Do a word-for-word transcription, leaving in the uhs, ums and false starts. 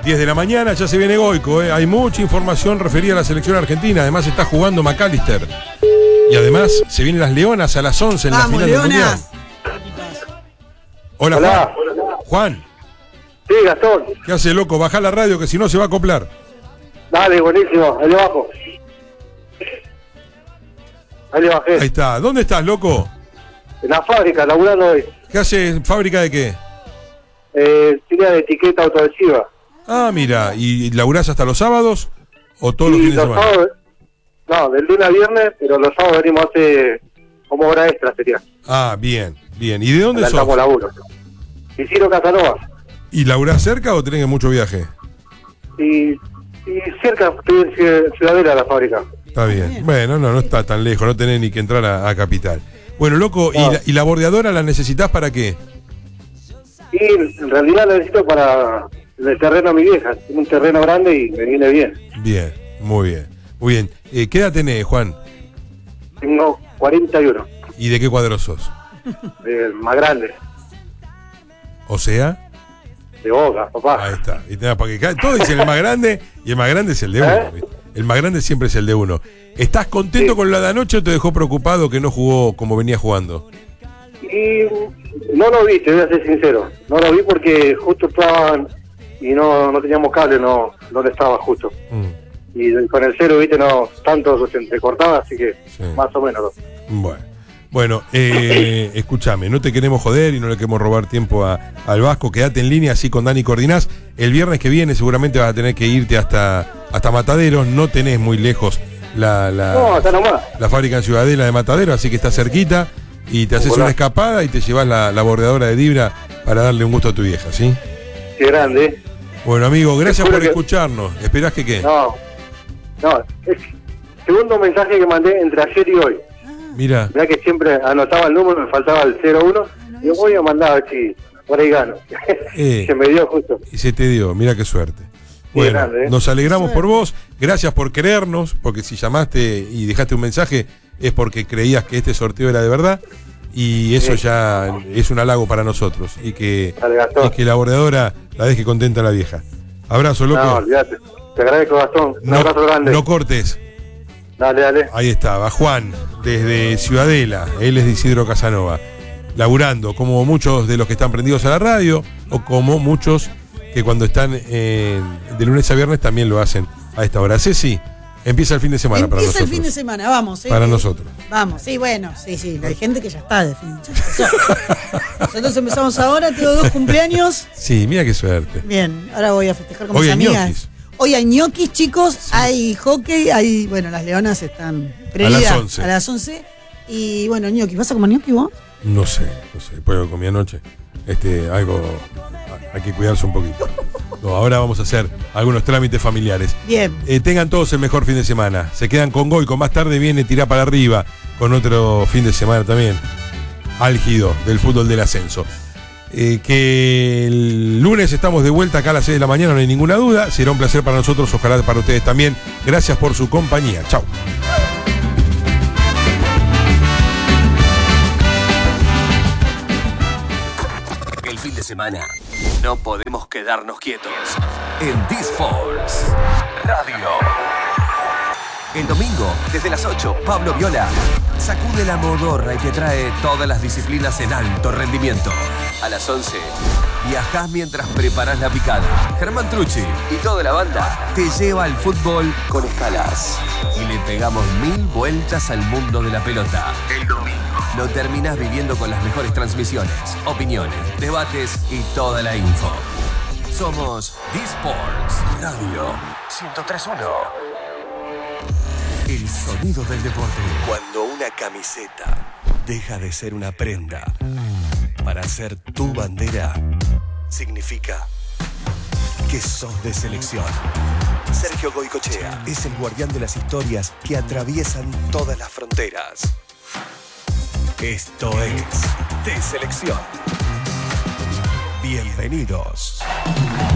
diez de la mañana, ya se viene Goico, ¿eh? Hay mucha información referida a la selección argentina. Además está jugando McAllister. Y además se vienen las Leonas a las once en Vamos, la final Leonas. del Mundial. Hola, Hola. Juan. Juan, Sí, Gastón. ¿qué hace, loco? Bajá la radio que si no se va a acoplar. Dale, buenísimo. Ahí abajo. Ahí le bajé. Ahí está. ¿Dónde estás, loco? En la fábrica, laburando hoy. ¿Qué haces? ¿Fábrica de qué? Eh, tiene de etiqueta autoadhesiva. Ah, mira. ¿Y laburás hasta los sábados o todos los Y fines de los semana? sábados, no, del lunes a viernes, pero los sábados venimos a hacer como hora extra sería. Ah, bien, bien. ¿Y de dónde sos? Adelantamos laburo. Isidro Casanova. ¿Y laburás cerca o tenés mucho viaje? Y, y cerca, estoy en Ciu- Ciudadela, la fábrica. Está bien. Bueno, no, no está tan lejos, no tenés ni que entrar a, a Capital. Bueno, loco, ¿y, No. la, ¿y la bordeadora la necesitas para qué? Y en realidad la necesito para el terreno de mi vieja. Tengo un terreno grande y me viene bien. Bien, muy bien, muy bien. Eh, ¿Qué edad tenés, Juan? Tengo cuarenta y uno. ¿Y de qué cuadro sos? El más grande. O sea, De Boca, papá. ahí está. Y tenés para que ca- todos dicen el más grande y el más grande es el de uno. ¿Eh? ¿viste? El más grande siempre es el de uno. ¿Estás contento Sí. con la de anoche o te dejó preocupado que no jugó como venía jugando? Y no lo vi, te voy a ser sincero. No lo vi porque justo estaban y no, no teníamos cable, no, no le estaba justo. Mm, Y con el cero, viste, no, tanto se entrecortaba, así que Sí. más o menos. Bueno, bueno eh, escúchame, no te queremos joder y no le queremos robar tiempo a, al Vasco. Quédate en línea así con Dani Coordinás. El viernes que viene seguramente vas a tener que irte hasta, hasta Mataderos. No tenés muy lejos la, la, No, acá nomás. la fábrica en Ciudadela de Mataderos, así que está cerquita. Y te haces Hola. una escapada y te llevas la, la bordeadora de Dibra para darle un gusto a tu vieja, ¿sí? Qué grande, ¿eh? Bueno, amigo, gracias juro por que- escucharnos. ¿Esperás que qué? No, no, es segundo mensaje que mandé entre ayer y hoy. Mira, Mirá que siempre anotaba el número, me faltaba el cero uno. Y voy a mandar a ver si por ahí gano. Eh. Se me dio justo. y se te dio, mira qué suerte. Qué Bueno, grande, ¿eh? nos alegramos por vos, gracias por creernos, porque si llamaste y dejaste un mensaje es porque creías que este sorteo era de verdad y eso Sí. ya es un halago para nosotros y que, Dale, Gastón. y que la bordeadora la deje contenta a la vieja. Abrazo, loco. No, olvídate. Te agradezco, Gastón. Un No- abrazo grande. no cortes. Dale, dale. Ahí estaba, Juan, desde Ciudadela, él es de Isidro Casanova, laburando, como muchos de los que están prendidos a la radio, o como muchos que cuando están eh, de lunes a viernes también lo hacen a esta hora. Ceci, empieza el fin de semana para Empieza nosotros. el fin de semana, vamos. ¿eh? Para nosotros. Vamos, sí, bueno, sí, sí. Hay gente que ya está de fin. ya empezó. Nosotros empezamos ahora, tengo dos cumpleaños. Sí, mira qué suerte. Bien, ahora voy a festejar con Hoy mis hay amigas. ñoquis. Hoy hay ñoquis, chicos, hay hockey, hay, bueno, las leonas están previa las once. A las once. Y bueno, ñoquis. ¿Vas a comer ñoquis vos? No sé, no sé, después lo comí anoche. Este, algo, hay que cuidarse un poquito. No, ahora vamos a hacer algunos trámites familiares. Bien. Eh, tengan todos el mejor fin de semana. Se quedan con Goico. Más tarde viene Tirá para arriba con otro fin de semana también álgido del fútbol del ascenso. Eh, que el lunes estamos de vuelta acá a las seis de la mañana, no hay ninguna duda. Será un placer para nosotros, ojalá para ustedes también. Gracias por su compañía. Chau. El fin de semana no podemos quedarnos quietos. En D-Sports Radio. El domingo, desde las ocho, Pablo Viola sacude la modorra y te trae todas las disciplinas en alto rendimiento. A las once, viajás mientras preparas la picada. Germán Trucci y toda la banda te lleva al fútbol con escalas. Y le pegamos mil vueltas al mundo de la pelota. El domingo lo terminás viviendo con las mejores transmisiones, opiniones, debates y toda la info. Somos D-Sports Radio ciento tres punto uno. El sonido del deporte. Cuando una camiseta deja de ser una prenda para ser tu bandera, significa que sos de selección. Sergio Goicochea es el guardián de las historias que atraviesan todas las fronteras. Esto es De Selección. Bienvenidos.